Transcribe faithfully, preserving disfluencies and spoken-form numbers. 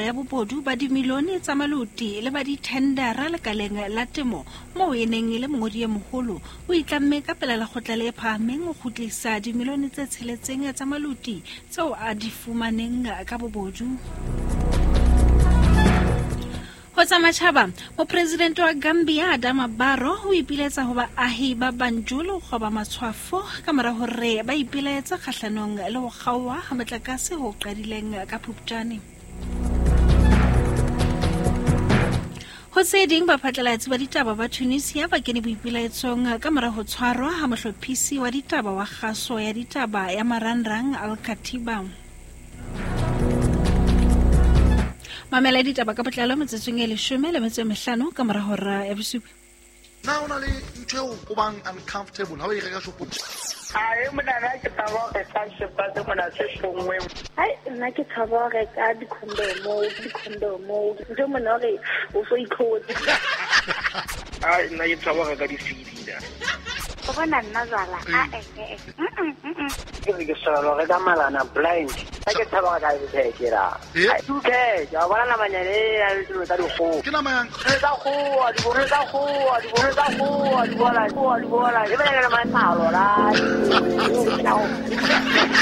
ya bobodu ba dimilione tsa maluti le ba dithendera lekaleng la temo mo e neng e le mongodi e mogolo o itlamme ka pela la kgotla le phahameng go khutlisa dimilione tse tsheletseng tsa maluti tseo a di fumaneng ka bobodu. Ho tsa matjhaba, mopresidente wa Gambia Adama Barrow o ipiletsa ho baahi ba Banjul go ba matshwafo ka mora hore ba ipiletsa kgahlanong le ho kgaoha ha motlakase ho qadileng ka Phupjane. Ho se ding ba phatlalatsi ba ditaba ba Tunisia ba kene boipiletsong ka mora ho tshwarwa ha mohlophisi wa ditaba wa kgaso ya ditaba ya marangrang Al-Katiba. Mamela ditaba ka botlalo metsetsong e leshome le metso e mehlano ka mora hora ya bosupi. Na ona le ntho o bang uncomfortable ha o e reka shopong. Ai mona na ke taba re ka shepa se mona se shongwe. Ai nna ke taba re ka di condomo, di condomo. Ntho mona re o so ikhotse. Ai nna ke taba re ka di C D da. Bona nna zala a eh eh ke re ke sala re ka malana blind ha ke taba ka di thekera ai tu ke ja bona na manyane ya dilo tsa di go Ke nama yang re tsa go a di bone tsa go a di bone tsa go a di bona a di bona e bana le matsalo la